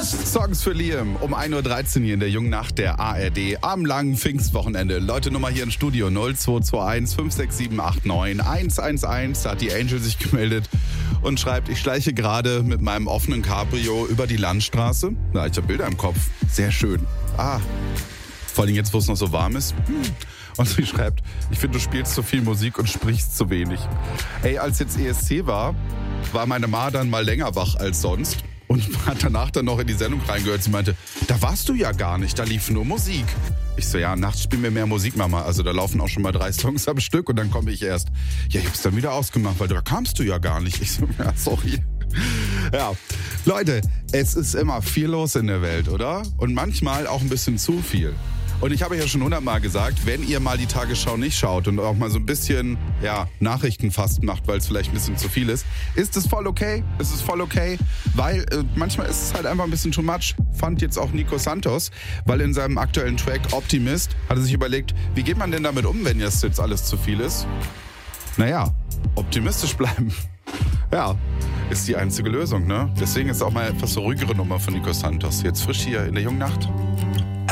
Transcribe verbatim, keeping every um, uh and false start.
Songs für Liam um ein Uhr dreizehn hier in der jungen Nacht der A R D am langen Pfingstwochenende. Leute, Nummer hier im Studio null zwei zwei eins fünf sechs sieben acht neun eins eins eins. Da hat die Angel sich gemeldet und schreibt, ich schleiche gerade mit meinem offenen Cabrio über die Landstraße. Na, ich habe Bilder im Kopf. Sehr schön. Ah, vor allem jetzt, wo es noch so warm ist. Hm. Und sie schreibt, ich finde, du spielst zu viel Musik und sprichst zu wenig. Ey, als jetzt E S C war, war meine Ma dann mal länger wach als sonst und hat danach dann noch in die Sendung reingehört. Sie meinte, da warst du ja gar nicht, da lief nur Musik. Ich so, ja, nachts spielen wir mehr Musik, Mama. Also da laufen auch schon mal drei Songs am Stück und dann komme ich erst. Ja, ich hab's dann wieder ausgemacht, weil da kamst du ja gar nicht. Ich so, ja, sorry. Ja, Leute, es ist immer viel los in der Welt, oder? Und manchmal auch ein bisschen zu viel. Und ich habe ja schon hundertmal gesagt, wenn ihr mal die Tagesschau nicht schaut und auch mal so ein bisschen ja, Nachrichtenfast macht, weil es vielleicht ein bisschen zu viel ist, ist es voll okay. Es ist voll okay, weil äh, manchmal ist es halt einfach ein bisschen too much. Fand jetzt auch Nico Santos, weil in seinem aktuellen Track Optimist hat er sich überlegt, wie geht man denn damit um, wenn jetzt, jetzt alles zu viel ist? Naja, optimistisch bleiben. Ja, ist die einzige Lösung, ne? Deswegen ist auch mal etwas so ruhigere Nummer von Nico Santos. Jetzt frisch hier in der jungen Nacht.